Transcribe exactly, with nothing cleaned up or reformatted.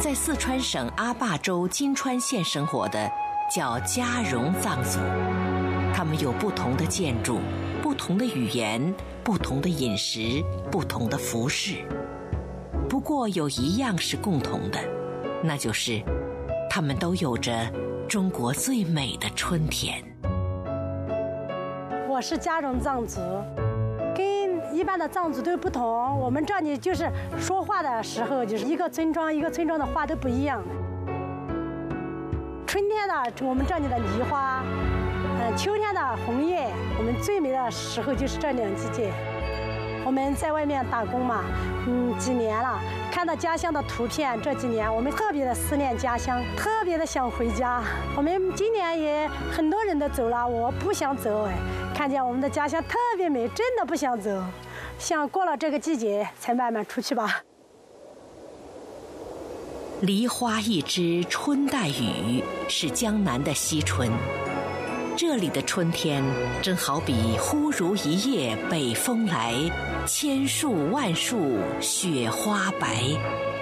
在四川省阿坝州金川县生活的叫嘉绒藏族，他们有不同的建筑、不同的语言、不同的饮食、不同的服饰。不过有一样是共同的，那就是他们都有着中国最美的春天。 我是嘉绒藏族，跟一般的藏族都不同。我们这里就是说话的时候，就是一个村庄一个村庄的话都不一样。春天的我们这里的梨花，嗯，秋天的红叶，我们最美的时候就是这两季节。我们在外面打工嘛，嗯，几年了，看到家乡的图片，这几年我们特别的思念家乡，特别的想回家。我们今年也很多人都走了，我不想走哎，看见我们的家乡特别美，真的不想走，想过了这个季节才慢慢出去吧。 梨花一枝春带雨，是江南的惜春。这里的春天真好比忽如一夜北风来，千树万树雪花白。